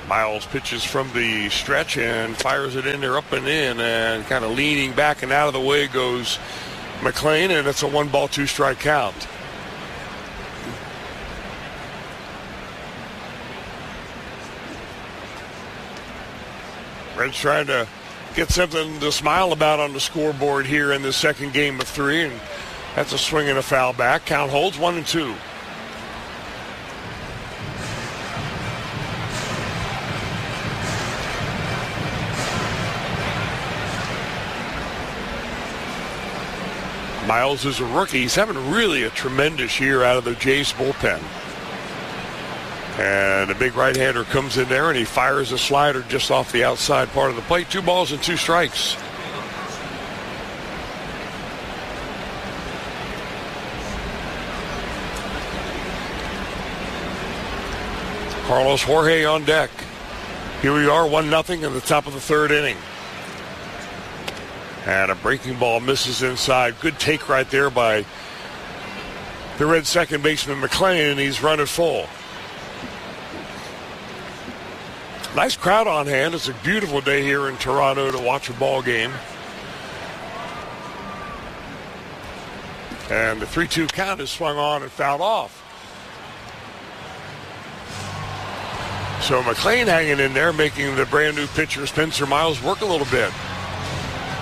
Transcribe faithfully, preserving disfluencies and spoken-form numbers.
Miles pitches from the stretch and fires it in there up and in, and kind of leaning back and out of the way goes McLean, and it's a one ball, two strike count. Reds trying to get something to smile about on the scoreboard here in the second game of three, and that's a swing and a foul back. Count holds one and two. Miles is a rookie. He's having really a tremendous year out of the Jays bullpen. And a big right-hander comes in there, and he fires a slider just off the outside part of the plate. Two balls and two strikes. Carlos Jorge on deck. Here we are, one nothing in the top of the third inning. And a breaking ball misses inside. Good take right there by the Red second baseman McLean, and he's run it full. Nice crowd on hand. It's a beautiful day here in Toronto to watch a ball game. And the three two count is swung on and fouled off. So McLean hanging in there, making the brand new pitcher Spencer Miles work a little bit.